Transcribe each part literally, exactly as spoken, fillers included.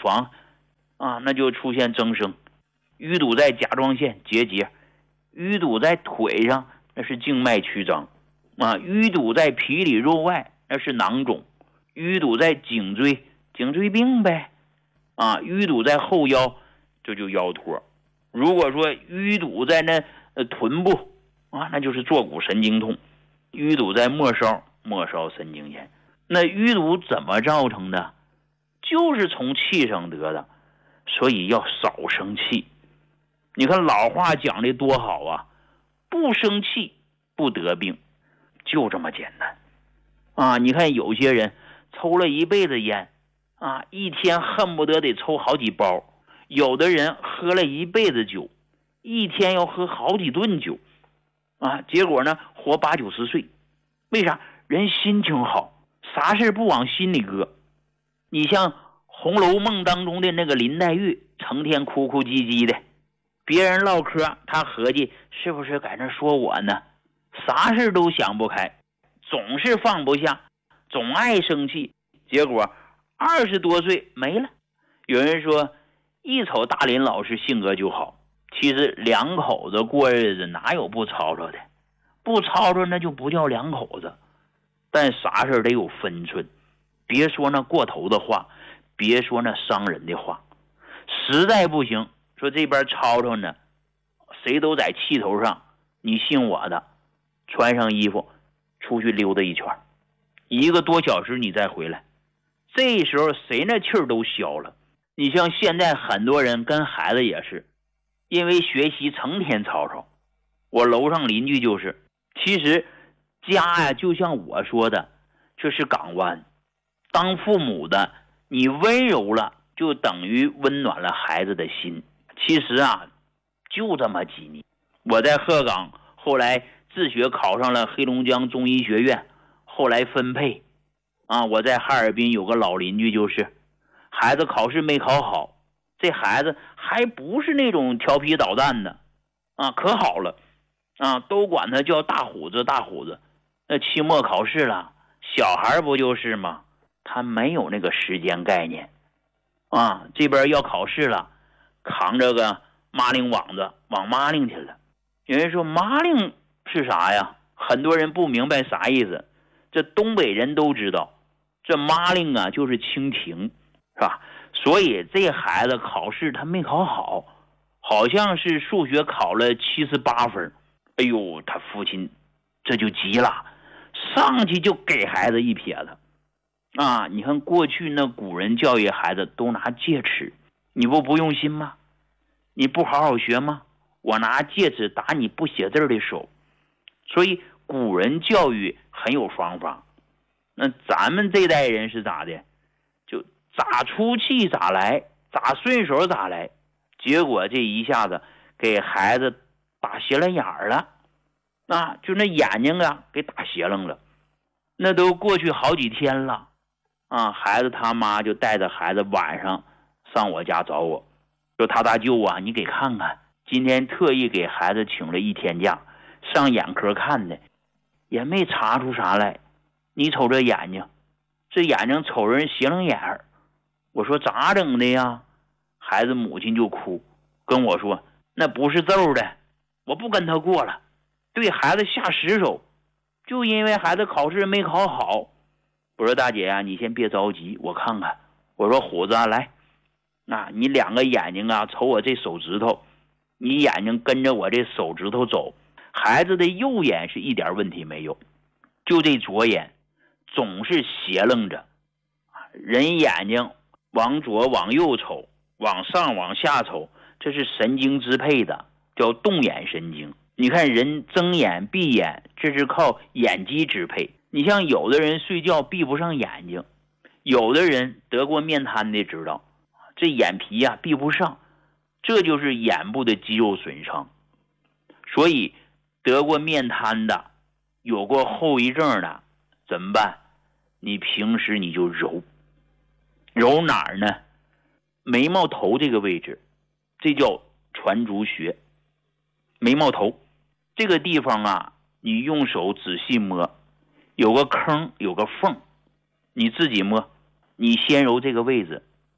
房啊，那就出现增生；淤堵在甲状腺结节，淤堵在腿上那是静脉曲张啊，淤堵在皮里肉外那是囊肿，淤堵在颈椎颈椎病呗啊，淤堵在后腰这就腰托。如果说淤堵在那、呃、臀部啊，那就是坐骨神经痛；淤堵在末梢末梢神经炎。那淤堵怎么造成的？就是从气上得的，所以要少生气。你看老话讲的多好啊，不生气不得病，就这么简单啊！你看有些人抽了一辈子烟啊，一天恨不得得抽好几包；有的人喝了一辈子酒，一天要喝好几顿酒啊，结果呢活八九十岁。为啥？人心情好，啥事不往心里搁。你像《红楼梦》当中的那个林黛玉，成天哭哭唧唧的，别人唠嗑，他合计是不是在那说我呢？啥事都想不开，总是放不下，总爱生气，结果二十多岁没了。有人说一瞅大林老师性格就好，其实两口子过日子哪有不吵吵的？不吵吵那就不叫两口子。但啥事得有分寸，别说那过头的话，别说那伤人的话。实在不行，说这边吵吵呢，谁都在气头上，你信我的，穿上衣服出去溜达一圈，一个多小时你再回来，这时候谁那气儿都消了。你像现在很多人跟孩子也是，因为学习成天吵吵。我楼上邻居就是，其实家呀，就像我说的，这是港湾。当父母的，你温柔了，就等于温暖了孩子的心。其实啊，就这么几年。我在鹤岗，后来自学考上了黑龙江中医学院，后来分配。啊，我在哈尔滨有个老邻居，就是孩子考试没考好，这孩子还不是那种调皮捣蛋的，啊，可好了，啊，都管他叫大虎子，大虎子。那期末考试了，小孩不就是吗？他没有那个时间概念啊，这边要考试了，扛着个麻令网子往麻令去了。有人说麻令是啥呀？很多人不明白啥意思，这东北人都知道，这麻令啊就是蜻蜓，是吧？所以这孩子考试他没考好，好像是数学考了七十八分。哎呦，他父亲这就急了，上去就给孩子一撇子啊！你看过去那古人教育孩子都拿戒尺，你不不用心吗？你不好好学吗？我拿戒尺打你不写字的手。所以古人教育很有方法。那咱们这代人是咋的？就咋出气咋来，咋顺手咋来，结果这一下子给孩子打斜了眼儿了，啊，就那眼睛啊给打斜楞了。那都过去好几天了啊，孩子他妈就带着孩子晚上上我家找我，说他大舅啊，你给看看，今天特意给孩子请了一天假，上眼科看的，也没查出啥来。你瞅这眼睛，这眼睛瞅人斜楞眼儿。我说咋整的呀？孩子母亲就哭，跟我说那不是揍的，我不跟他过了，对孩子下死手，就因为孩子考试没考好。我说大姐啊，你先别着急，我看看。我说虎子啊，来，那你两个眼睛啊瞅我这手指头，你眼睛跟着我这手指头走。孩子的右眼是一点问题没有，就这左眼总是斜楞着。人眼睛往左往右瞅，往上往下瞅，这是神经支配的，叫动眼神经。你看人睁眼闭眼，这是靠眼肌支配。你像有的人睡觉闭不上眼睛，有的人得过面瘫的知道，这眼皮啊闭不上，这就是眼部的肌肉损伤。所以得过面瘫的，有过后遗症的怎么办？你平时你就揉揉哪儿呢？眉毛头这个位置，这叫传足穴。眉毛头这个地方啊，你用手仔细摸，有个坑有个缝，你自己摸，你先揉这个位置，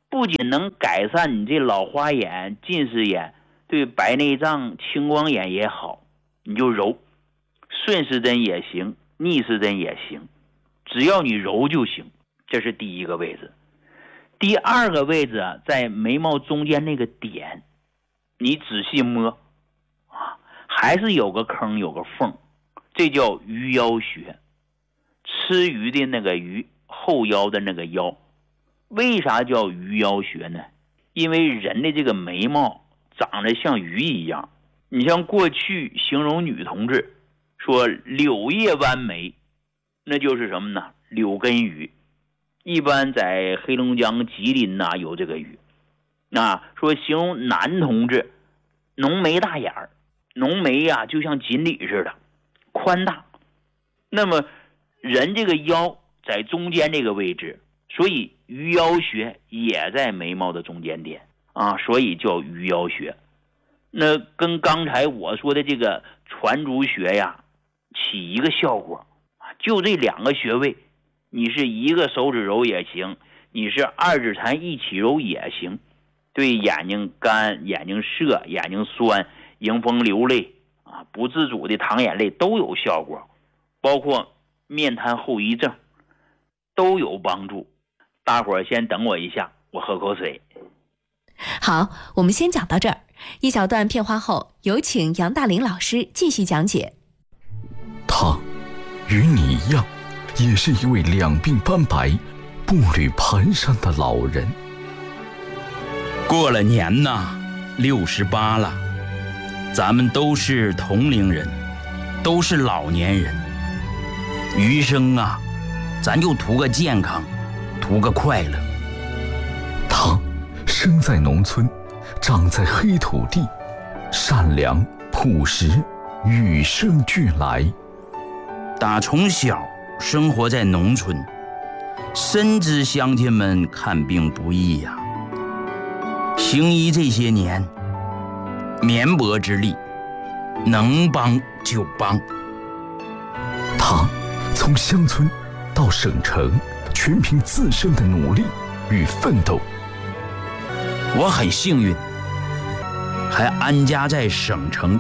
不仅能改善你这老花眼、近视眼，对白内障、青光眼也好。你就揉，顺时针也行，逆时针也行，只要你揉就行。这是第一个位置。第二个位置啊，在眉毛中间那个点，你仔细摸啊，还是有个坑有个缝，这叫鱼腰穴。吃鱼的那个鱼，后腰的那个腰。为啥叫鱼腰穴呢？因为人的这个眉毛长得像鱼一样。你像过去形容女同志说柳叶弯眉，那就是什么呢？柳根鱼。一般在黑龙江吉林呐、啊、有这个鱼。那说形容男同志浓眉大眼儿，浓眉呀、啊、就像锦鲤似的宽大。那么人这个腰在中间这个位置，所以鱼腰穴也在眉毛的中间点啊，所以叫鱼腰穴。那跟刚才我说的这个传足穴呀起一个效果，就这两个穴位，你是一个手指揉也行，你是二指禅一起揉也行，对眼睛干、眼睛涩、眼睛酸、迎风流泪啊、不自主的淌眼泪都有效果，包括面瘫后遗症都有帮助。大伙儿先等我一下，我喝口水。 好，我们先讲到这儿。一小段片花后，有请杨大林老师继续讲解。 他与你一样，也是一位两鬓斑白、步履蹒跚的老人。 过了年呐，六十八了，咱们都是同龄人，都是老年人。余生啊，咱就图个健康，图个快乐。 他生在农村，长在黑土地，善良朴实，与生俱来。 打从小生活在农村，深知乡亲们看病不易呀、啊。行医这些年，绵薄之力，能帮就帮。 他从乡村到省城，全凭自身的努力与奋斗。 我很幸运，还安家在省城。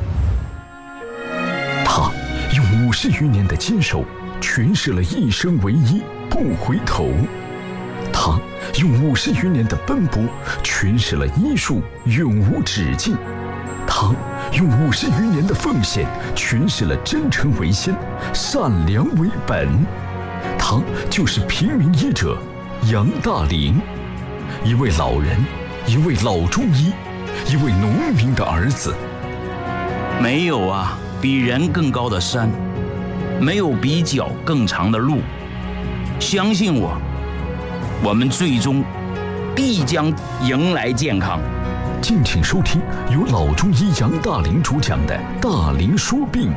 他用五十余年的坚守，诠释了一生为一，不回头。他用五十余年的奔波，诠释了医术永无止境。他用五十余年的奉献，诠释了真诚为先，善良为本。他就是平民医者杨大林，一位老人，一位老中医，一位农民的儿子。 没有啊比人更高的山，没有比脚更长的路。相信我，我们最终必将迎来健康。 敬请收听由老中医杨大林主讲的《大林说病》。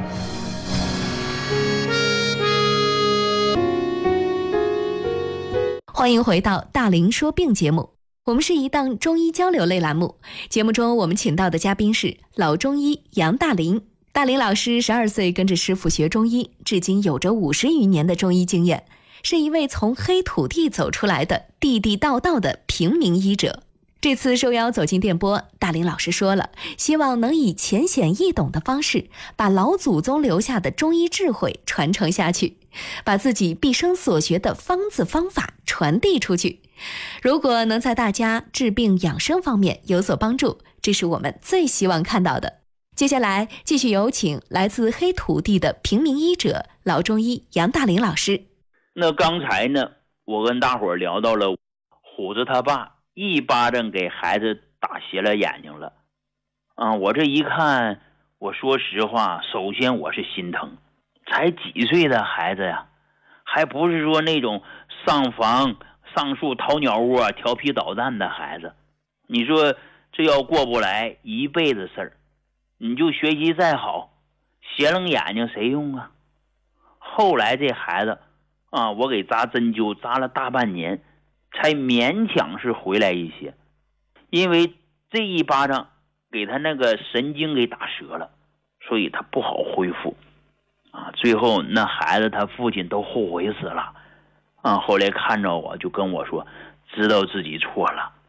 欢迎回到《大林说病》节目，我们是一档中医交流类栏目。节目中我们请到的嘉宾是老中医杨大林。大林老师十二岁跟着师傅学中医，至今有着五十余年的中医经验，是一位从黑土地走出来的地地道道的平民医者。这次受邀走进电波，大林老师说了，希望能以浅显易懂的方式，把老祖宗留下的中医智慧传承下去，把自己毕生所学的方子方法传递出去。如果能在大家治病养生方面有所帮助，这是我们最希望看到的。接下来继续有请来自黑土地的平民医者老中医杨大林老师。 那刚才呢，我跟大伙儿聊到了虎子他爸一巴掌给孩子打斜了眼睛了啊！我这一看，我说实话，首先我是心疼，才几岁的孩子呀，还不是说那种上房上树掏鸟窝调皮捣蛋的孩子。你说这要过不来一辈子事儿，你就学习再好，斜楞眼睛谁用啊？后来这孩子啊，我给扎针灸扎了大半年，才勉强是回来一些。因为这一巴掌给他那个神经给打折了，所以他不好恢复啊。最后那孩子他父亲都后悔死了啊。后来看着我就跟我说， 知道自己错了，